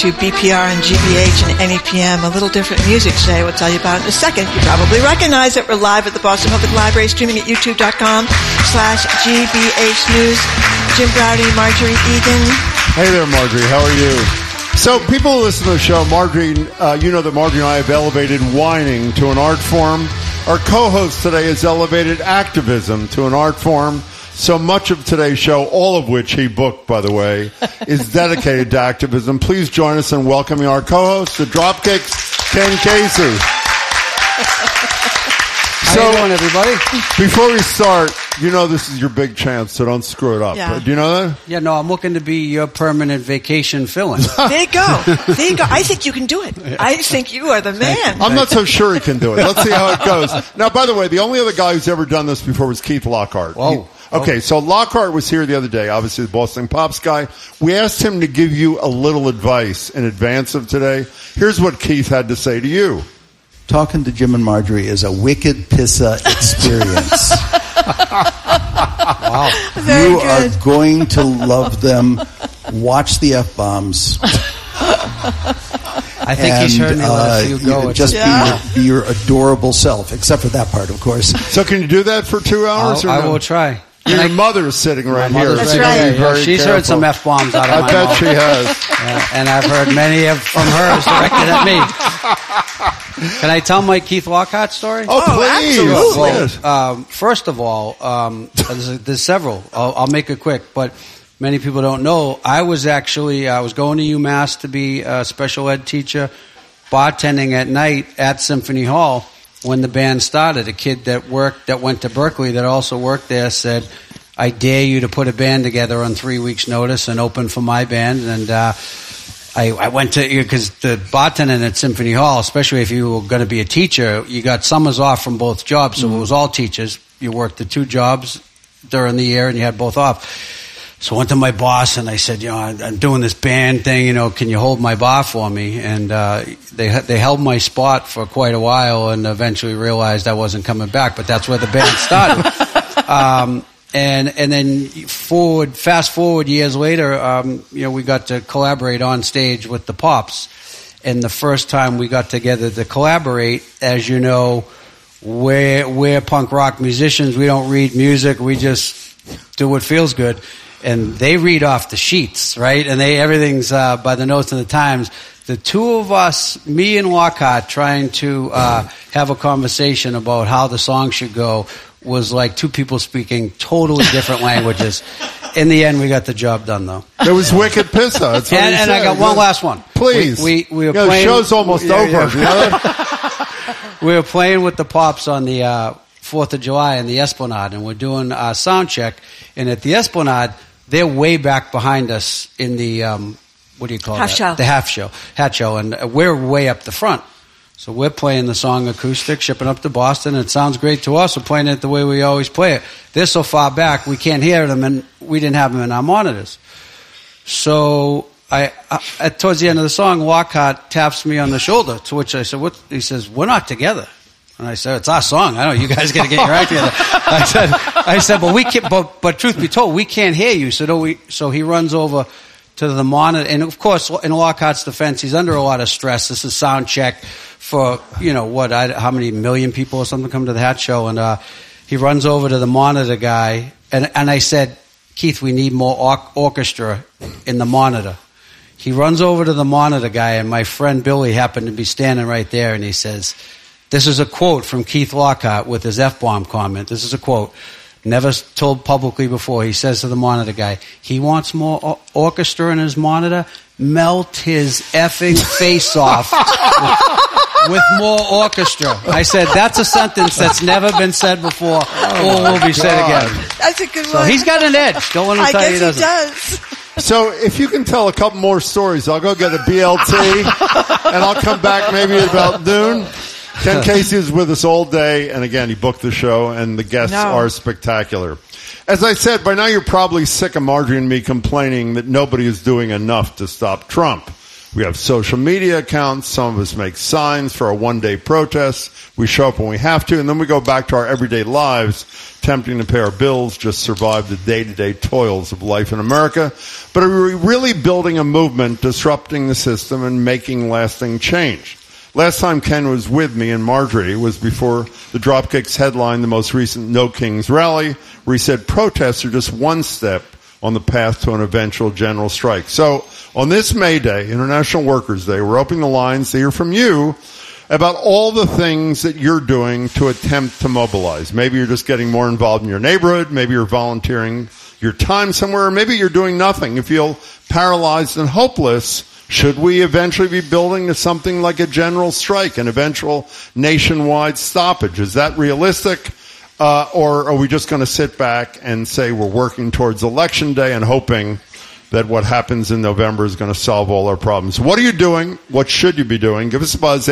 to BPR and GBH and NEPM. A little different music today we'll tell you about in a second. You probably recognize it. We're live at the Boston Public Library, streaming at youtube.com/GBH News. Jim Browdy, Marjorie Egan. Hey there, Marjorie. How are you? So people who listen to the show, Marjorie, you know that Marjorie and I have elevated whining to an art form. Our co-host today has elevated activism to an art form. So much of today's show, all of which he booked, by the way, is dedicated to activism. Please join us in welcoming our co-host, the Dropkicks, Ken Casey. How you doing, everybody? Before we start, you know this is your big chance, so don't screw it up. Yeah. Do you know that? Yeah, no, I'm looking to be your permanent vacation fill-in. There you go. There you go. I think you can do it. I think you are the man. I'm not so sure he can do it. Let's see how it goes. Now, by the way, the only other guy who's ever done this before was Keith Lockhart. Whoa. Okay, so Lockhart was here the other day, obviously the Boston Pops guy. We asked him to give you a little advice in advance of today. Here's what Keith had to say to you. Talking to Jim and Marjorie is a wicked pissa experience. Wow. Very You good. are going to love them. Watch the F-bombs. I think he's heard me let a few go. Just be your adorable self, except for that part, of course. So can you do that for 2 hours? or I no? will try. Your mother's sitting right here. Mother's That's right right. here. Very She's careful. heard some F-bombs out of I my bet mouth. she has. And I've heard many from hers directed at me. Can I tell my Keith Lockhart story? Oh, please. absolutely. Yes. First of all, there's several. I'll make it quick, but many people don't know. I was going to UMass to be a special ed teacher, bartending at night at Symphony Hall when the band started. A kid that went to Berkeley that also worked there said, I dare you to put a band together on 3 weeks' notice and open for my band. And I went to, because the bartending at Symphony Hall, especially if you were going to be a teacher, you got summers off from both jobs, so it was all teachers. You worked the 2 jobs during the year and you had both off. So I went to my boss and I said, I'm doing this band thing, can you hold my bar for me? And they held my spot for quite a while and eventually realized I wasn't coming back, but that's where the band started. And then fast forward years later, we got to collaborate on stage with the Pops. And the first time we got together to collaborate, as you know, we're punk rock musicians. We don't read music. We just do what feels good. And they read off the sheets, right? And everything's by the notes in the Times. The 2 of us, me and Lockhart, trying to have a conversation about how the song should go was like 2 people speaking totally different languages. In the end, we got the job done, though. It was wicked pissa. That's what he And I said. got one last one. Please. We were the playing. show's almost over. Yeah. You know that? We were playing with the Pops on the 4th of July in the Esplanade, and we're doing our sound check. And at the Esplanade, they're way back behind us in the what do you call Half that? show. The hat show, and we're way up the front. So we're playing the song acoustic, shipping up to Boston. It sounds great to us. We're playing it the way we always play it. They're so far back, we can't hear them, and we didn't have them in our monitors. So towards the end of the song, Lockhart taps me on the shoulder, to which I said, "What?" He says, "We're not together." And I said, "It's our song. I know you guys got to get your act together." I said, "But we can't. But truth be told, we can't hear you." So he runs over to the monitor, and of course, in Lockhart's defense, he's under a lot of stress. This is sound check for how many million people or something come to the hat show, and he runs over to the monitor guy, and I said, "Keith, we need more orchestra in the monitor." He runs over to the monitor guy, and my friend Billy happened to be standing right there, and he says, this is a quote from Keith Lockhart with his F-bomb comment. This is a quote, never told publicly before. He says to the monitor guy, he wants more orchestra in his monitor? Melt his effing face off with more orchestra. I said, that's a sentence that's never been said before or will be said again. That's a good one. So he's got an edge. Don't want to tell you he doesn't. I guess he does. So if you can tell a couple more stories, I'll go get a BLT, and I'll come back maybe at about noon. Ken Casey is with us all day, and again, he booked the show, and the guests are spectacular. As I said, by now you're probably sick of Marjorie and me complaining that nobody is doing enough to stop Trump. We have social media accounts. Some of us make signs for our one-day protests. We show up when we have to, and then we go back to our everyday lives, attempting to pay our bills, just survive the day-to-day toils of life in America. But are we really building a movement, disrupting the system, and making lasting change? Last time Ken was with me and Marjorie was before the Dropkicks headlined the most recent No Kings rally, where he said protests are just one step on the path to an eventual general strike. So on this May Day, International Workers' Day, we're opening the lines to hear from you about all the things that you're doing to attempt to mobilize. Maybe you're just getting more involved in your neighborhood. Maybe you're volunteering your time somewhere. Or maybe you're doing nothing. You feel paralyzed and hopeless. Should we eventually be building to something like a general strike, an eventual nationwide stoppage? Is that realistic? Or are we just going to sit back and say we're working towards Election Day and hoping that what happens in November is going to solve all our problems? What are you doing? What should you be doing? Give us a buzz,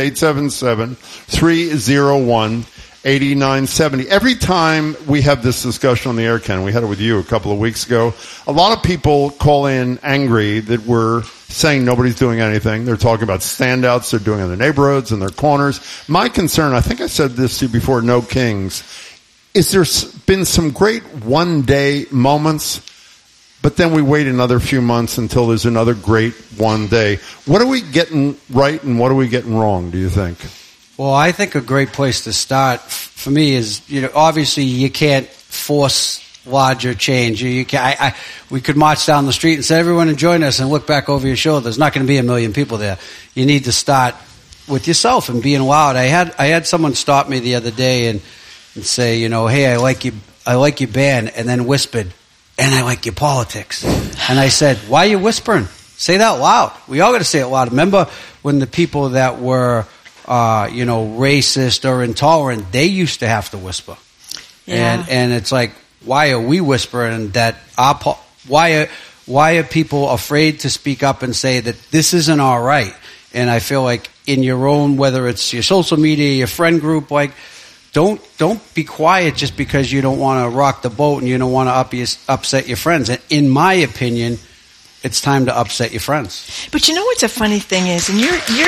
877-301-8970. Every time we have this discussion on the air, Ken, we had it with you a couple of weeks ago, a lot of people call in angry that we're saying nobody's doing anything. They're talking about standouts they're doing in their neighborhoods and their corners. My concern, I think I said this to you before, No Kings, is there's been some great one-day moments, but then we wait another few months until there's another great one day. What are we getting right and what are we getting wrong, do you think? Well, I think a great place to start for me is, obviously you can't force larger change. We could march down the street and say, everyone join us, and look back over your shoulder. There's not going to be 1 million people there. You need to start with yourself and being loud. I had someone stop me the other day and say, hey, I like your band, and then whispered, and I like your politics. And I said, why are you whispering? Say that loud. We all got to say it loud. Remember when the people that were, racist or intolerant, they used to have to whisper. Yeah. And it's like, why are we whispering that? Why are people afraid to speak up and say that this isn't all right? And I feel like in your own, whether it's your social media, your friend group, like, don't be quiet just because you don't want to rock the boat and you don't want to upset your friends. And in my opinion, it's time to upset your friends. But what's a funny thing is, and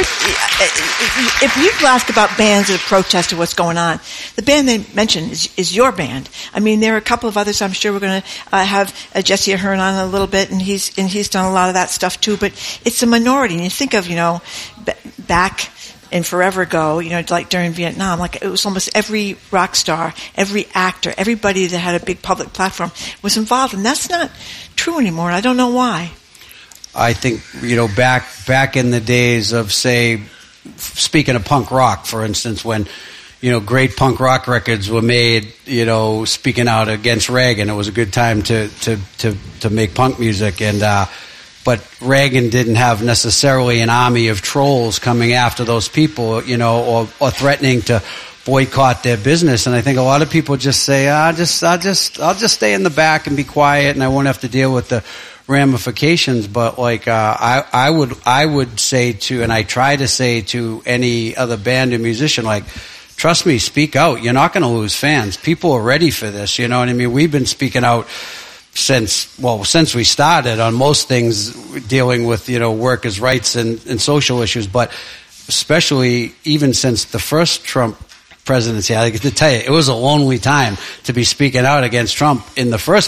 if you ask about bands that protest or what's going on, the band they mentioned is your band. I mean, there are a couple of others. I'm sure we're going to have Jesse Ahern on a little bit, and he's done a lot of that stuff too. But it's a minority. And you think of back and forever ago, like during Vietnam, like it was almost every rock star, every actor, everybody that had a big public platform was involved, and that's not true anymore. I don't know why. I think, back in the days of, say, speaking of punk rock, for instance, when, great punk rock records were made, speaking out against Reagan, it was a good time to make punk music. But Reagan didn't have necessarily an army of trolls coming after those people, or threatening to boycott their business. And I think a lot of people just say, I'll just stay in the back and be quiet, and I won't have to deal with the ramifications. But I would say to, and I try to say to any other band or musician, like, trust me, speak out. You're not going to lose fans. People are ready for this. You know what I mean? We've been speaking out since we started on most things dealing with, workers' rights and social issues, but especially even since the first Trump presidency. I have to tell you, it was a lonely time to be speaking out against Trump in the first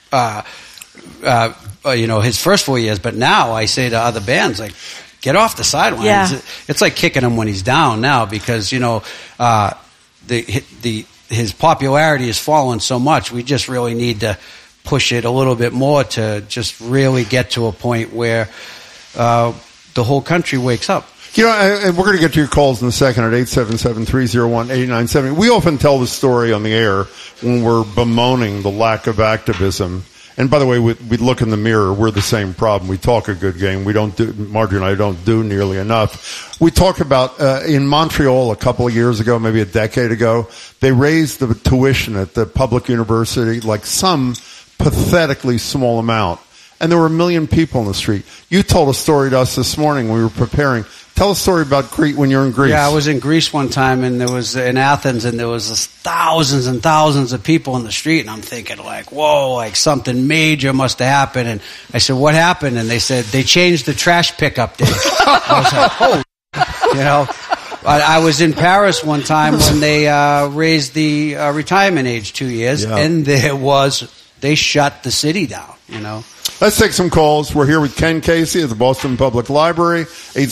his first 4 years. But now I say to other bands, like, get off the sidelines. Yeah. It's like kicking him when he's down now, because his popularity has fallen so much. We just really need to push it a little bit more to just really get to a point where the whole country wakes up. And we're going to get to your calls in a second at 877-301-8970. We often tell the story on the air when we're bemoaning the lack of activism. And by the way, we look in the mirror. We're the same problem. We talk a good game. Marjorie and I don't do nearly enough. We talk about, in Montreal a couple of years ago, maybe a decade ago, they raised the tuition at the public university like some pathetically small amount. And there were 1 million people in the street. You told a story to us this morning when we were preparing. Tell a story about Crete when you're in Greece. Yeah, I was in Greece one time, and there was in Athens, and there was thousands and thousands of people in the street, and I'm thinking like, whoa, like something major must have happened. And I said, what happened? And they said they changed the trash pickup day. I was like, oh, you know. I was in Paris one time when they raised the retirement age 2 years, and they shut the city down, you know. Let's take some calls. We're here with Ken Casey at the Boston Public Library,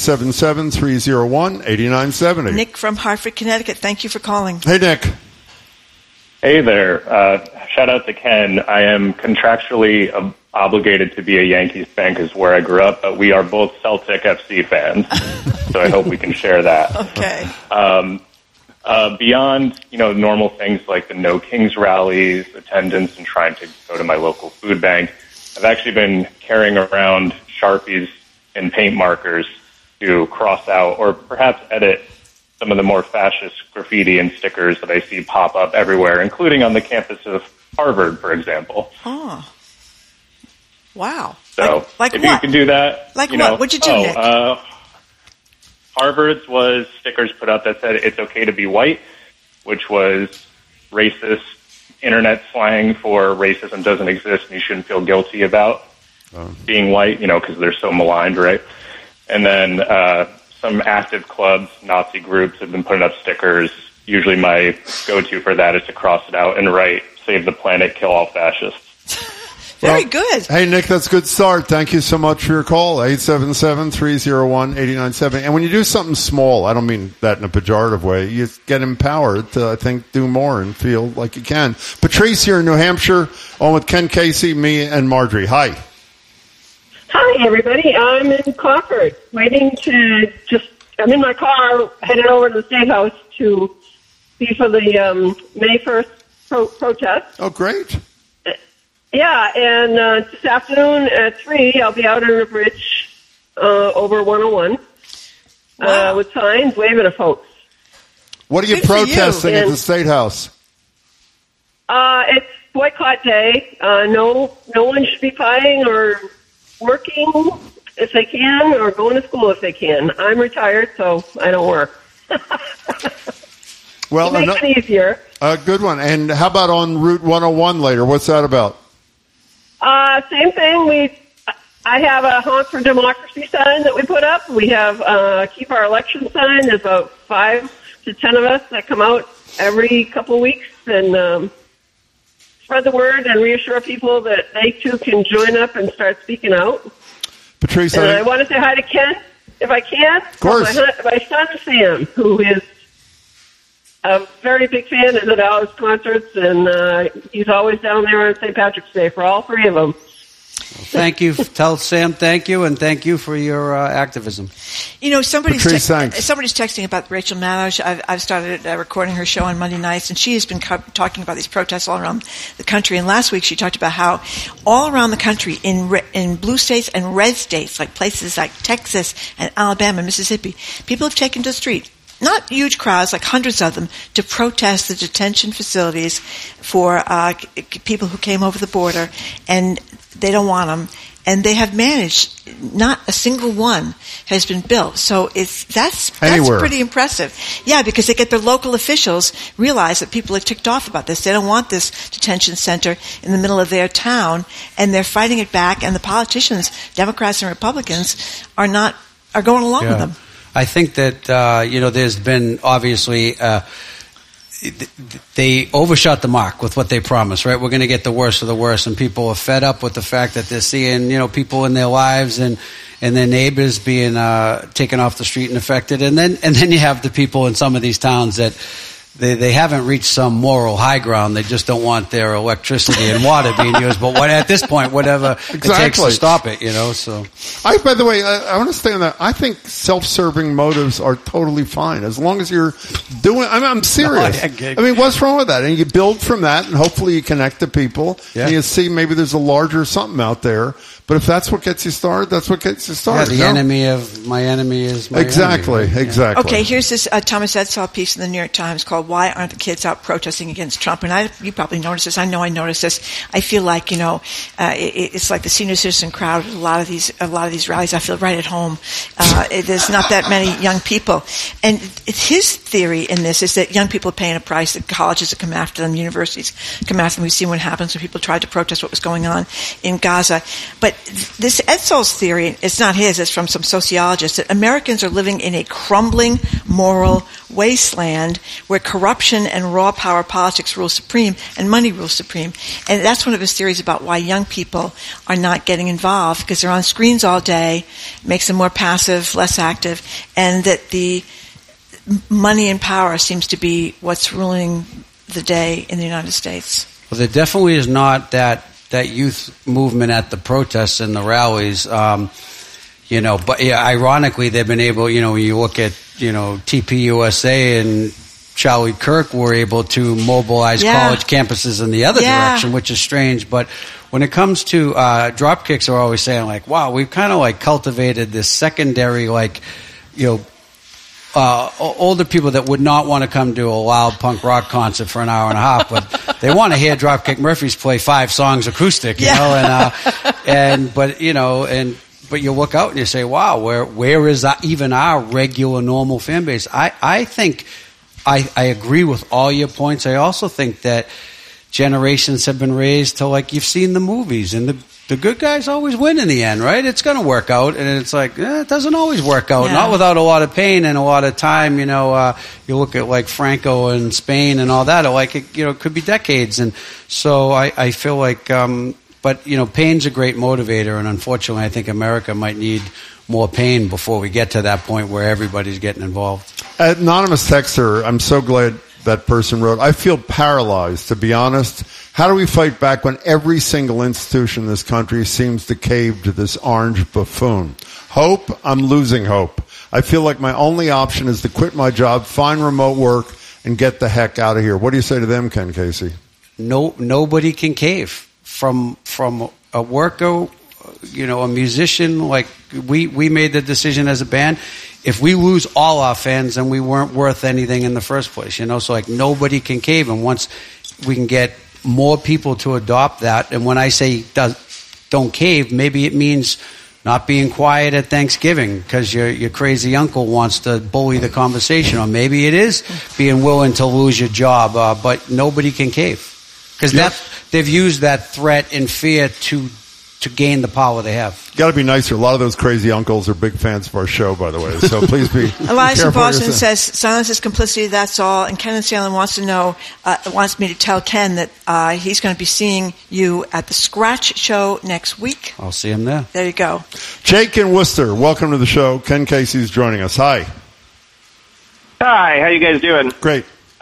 877-301-8970. Nick from Hartford, Connecticut. Thank you for calling. Hey, Nick. Hey there. Shout out to Ken. I am contractually obligated to be a Yankees fan because where I grew up, but we are both Celtic FC fans, so I hope we can share that. Okay. Beyond, normal things like the No Kings rallies, attendance, and trying to go to my local food bank, I've actually been carrying around Sharpies and paint markers to cross out or perhaps edit some of the more fascist graffiti and stickers that I see pop up everywhere, including on the campus of Harvard, for example. Oh. Wow. So like if what? you can do that. Like what? What'd you do, Nick? Harvard's was stickers put up that said it's okay to be white, which was racist internet slang for racism doesn't exist and you shouldn't feel guilty about being white, because they're so maligned, right? And then some active clubs, Nazi groups have been putting up stickers. Usually my go-to for that is to cross it out and write, save the planet, kill all fascists. Very good. Hey, Nick, that's a good start. Thank you so much for your call, 877-301-8970. And when you do something small, I don't mean that in a pejorative way, you get empowered to, I think, do more and feel like you can. Patrice here in New Hampshire, on with Ken Casey, me, and Marjorie. Hi. Hi, everybody. I'm in Concord, waiting to I'm in my car, headed over to the State House to be for the May 1st protest. Oh, great. Yeah, and this afternoon at 3, I'll be out on the bridge over 101 with signs waving at folks. What are you protesting at the State House? It's boycott day. No one should be fighting or working if they can or going to school if they can. I'm retired, so I don't work. Well, it makes it easier. Good one. And how about on Route 101 later? What's that about? Same thing. I have a Honk for Democracy sign that we put up. We have Keep Our Election sign. There's about 5 to 10 of us that come out every couple of weeks and spread the word and reassure people that they too can join up and start speaking out. Patrice, and I want to say hi to Ken, if I can. Of course. My son Sam, who is a very big fan of the Dallas concerts, and he's always down there on St. Patrick's Day for all 3 of them. Thank you. Tell Sam thank you, and thank you for your activism. Somebody's texting about Rachel Maddow. I've started recording her show on Monday nights, and she has been talking about these protests all around the country. And last week she talked about how all around the country, in blue states and red states, like places like Texas and Alabama, Mississippi, people have taken to the street. Not huge crowds, like hundreds of them, to protest the detention facilities for people who came over the border, and they don't want them. And they have managed, not a single one has been built. So that's pretty impressive. Yeah, because they get their local officials realize that people are ticked off about this. They don't want this detention center in the middle of their town, and they're fighting it back. And the politicians, Democrats and Republicans, are going along with them. I think that, there's been obviously, they overshot the mark with what they promised, right? We're going to get the worst of the worst, and people are fed up with the fact that they're seeing, people in their lives and their neighbors being taken off the street and affected. And then you have the people in some of these towns that they haven't reached some moral high ground. They just don't want their electricity and water being used. But at this point, whatever it takes to stop it, So, by the way, I want to stay on that. I think self-serving motives are totally fine as long as you're doing. I'm serious. What's wrong with that? And you build from that, and hopefully you connect to people, and you see maybe there's a larger something out there. But if that's what gets you started, that's what gets you started. Yeah, the enemy of my enemy is my enemy. Exactly. Okay, here's this Thomas Edsall piece in the New York Times called why aren't the kids out protesting against Trump? And you probably noticed this. I know I noticed this. I feel like, it's like the senior citizen crowd at a lot of these rallies. I feel right at home. There's not that many young people. And his theory in this is that young people are paying a price, that colleges have come after them, universities come after them. We've seen what happens when people tried to protest what was going on in Gaza. But this Edsall's theory, it's not his, it's from some sociologists, that Americans are living in a crumbling moral wasteland where corruption and raw power politics rule supreme and money rules supreme. And that's one of his theories about why young people are not getting involved, because they're on screens all day, makes them more passive, less active, and that the money and power seems to be what's ruling the day in the United States. Well, there definitely is not that youth movement at the protests and the rallies. But ironically, they've been able, when you look at, TPUSA and Charlie Kirk were able to mobilize college campuses in the other direction, which is strange. But when it comes to Dropkicks, are always saying like, wow, we've kind of like cultivated this secondary, older people that would not want to come to a loud punk rock concert for an hour and a half, but they want to hear Dropkick Murphys play 5 songs acoustic, but you look out and you say, wow, where is even our regular normal fan base? I think I agree with all your points. I also think that generations have been raised to, like, you've seen the movies, and the good guys always win in the end, right? It's going to work out, and it's like, it doesn't always work out, not without a lot of pain and a lot of time. You look at like Franco in Spain and all that, it could be decades. And so I feel like, but pain's a great motivator, and unfortunately I think America might need more pain before we get to that point where everybody's getting involved. Anonymous texter, I'm so glad that person wrote, I feel paralyzed, to be honest. How do we fight back when every single institution in this country seems to cave to this orange buffoon? Hope? I'm losing hope. I feel like my only option is to quit my job, find remote work, and get the heck out of here. What do you say to them, Ken Casey? Nobody can cave. From a worker, a musician, like we made the decision as a band. If we lose all our fans, then we weren't worth anything in the first place, So like nobody can cave. And once we can get more people to adopt that, and when I say don't cave, maybe it means not being quiet at Thanksgiving because your crazy uncle wants to bully the conversation, or maybe it is being willing to lose your job, but nobody can cave. Because they've used that threat and fear to gain the power they have. Got to be nicer. A lot of those crazy uncles are big fans of our show, by the way. So please be Elias in Boston says, silence is complicity, that's all. And Ken in Salem wants me to tell Ken that he's going to be seeing you at the Scratch Show next week. I'll see him there. There you go. Jake in Worcester, welcome to the show. Ken Casey's joining us. Hi. Hi, how you guys doing? Great.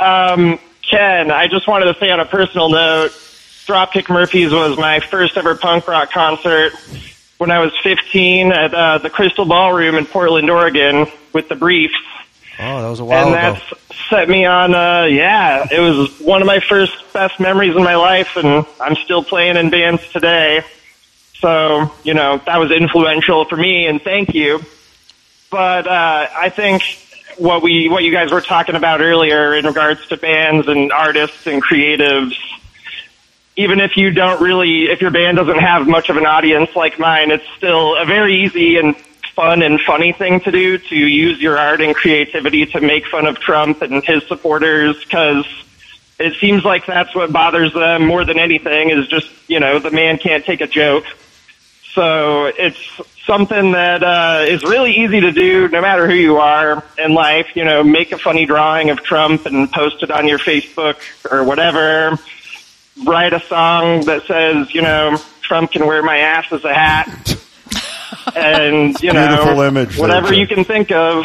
Ken, I just wanted to say on a personal note, Dropkick Murphys was my first ever punk rock concert when I was 15 at the Crystal Ballroom in Portland, Oregon with the Briefs. Oh, that was a while ago. And that set me on, it was one of my first best memories in my life, and I'm still playing in bands today. So, that was influential for me, and thank you. But I think what you guys were talking about earlier in regards to bands and artists and creatives, even if your band doesn't have much of an audience like mine, it's still a very easy and fun and funny thing to do, to use your art and creativity to make fun of Trump and his supporters, because it seems like that's what bothers them more than anything, is just, the man can't take a joke. So it's something that is really easy to do no matter who you are in life. Make a funny drawing of Trump and post it on your Facebook or whatever. Write a song that says, Trump can wear my ass as a hat. And, beautiful image, whatever you can think of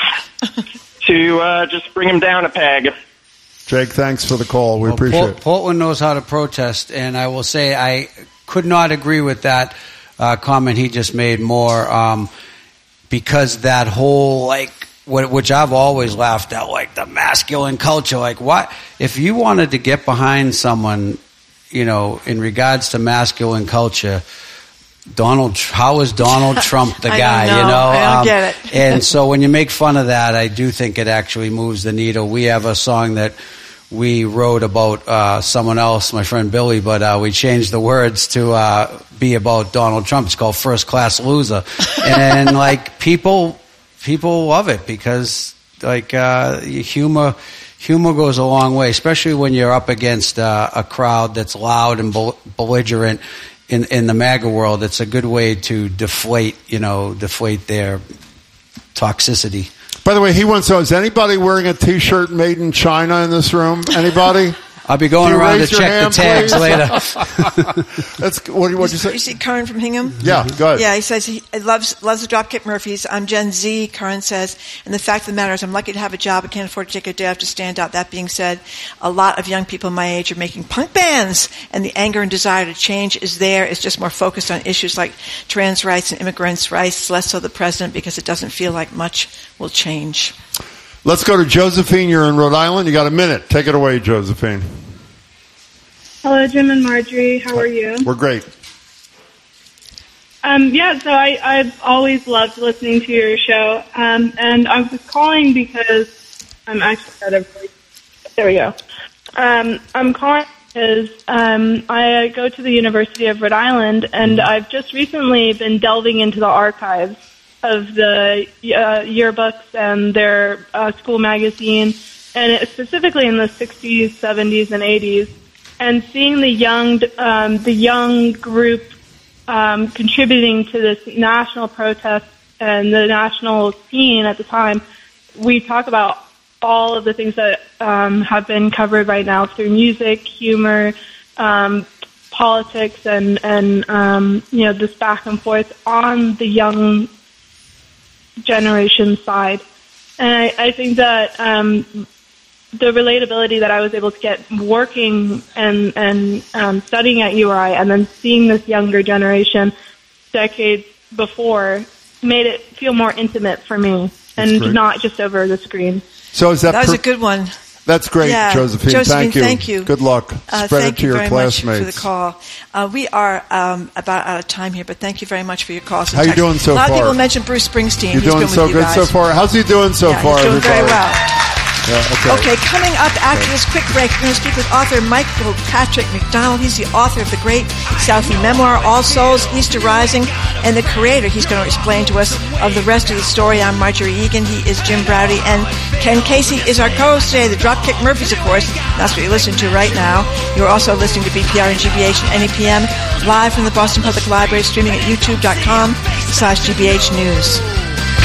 to just bring him down a peg. Jake, thanks for the call. We appreciate it. Portland knows how to protest, and I will say I could not agree with that comment he just made more, because that whole, which I've always laughed at, the masculine culture, what if you wanted to get behind someone, in regards to masculine culture, how is Donald Trump the guy? I don't get it. And so when you make fun of that, I do think it actually moves the needle. We have a song that we wrote about someone else, my friend Billy, but we changed the words to be about Donald Trump. It's called First Class Loser. And like people love it because like humor goes a long way, especially when you're up against a crowd that's loud and belligerent in the MAGA world. It's a good way to deflate their toxicity. By the way, he wants to know, is anybody wearing a T-shirt made in China in this room? Anybody? I'll be going around to check the tags later. What'd you say? You see Karan from Hingham? Yeah, go ahead. Yeah, he says he loves the Dropkick Murphys. I'm Gen Z, Karan says, and the fact of the matter is I'm lucky to have a job. I can't afford to take a day off to stand out. That being said, a lot of young people my age are making punk bands, and the anger and desire to change is there. It's just more focused on issues like trans rights and immigrants' rights, less so the president, because it doesn't feel like much will change. Let's go to Josephine. You're in Rhode Island. You got a minute. Take it away, Josephine. Hello, Jim and Marjorie. How are you? We're great. So I've always loved listening to your show, and I was calling because I'm actually out of. There we go. I'm calling because I go to the University of Rhode Island, and I've just recently been delving into the archives of the yearbooks and their school magazine, and specifically in the 60s, 70s, and 80s, and seeing the young group contributing to this national protest and the national scene at the time. We talk about all of the things that have been covered right now through music, humor, politics, and this back and forth on the young generation side. And I think that the relatability that I was able to get working and studying at URI and then seeing this younger generation decades before made it feel more intimate for me and not just over the screen. So is that was a good one. That's great, yeah. Josephine. Thank you. Good luck. Spread it to your classmates. Thank you very much for the call. We are about out of time here, but thank you very much for your calls. How are you doing so far? A lot of people mentioned Bruce Springsteen. You're doing so good so far. How's he doing so far? He's doing very well. Yeah, okay, coming up after this quick break, we're going to speak with author Michael Patrick McDonald. He's the author of the great Southie memoir, All Souls, Easter Rising, and the creator. He's going to explain to us of the rest of the story. I'm Marjorie Egan. He is Jim Browdy. And Ken Casey is our co-host today. The Dropkick Murphys, of course. That's what you're listening to right now. You're also listening to BPR and GBH and NEPM, live from the Boston Public Library, streaming at youtube.com/GBH News.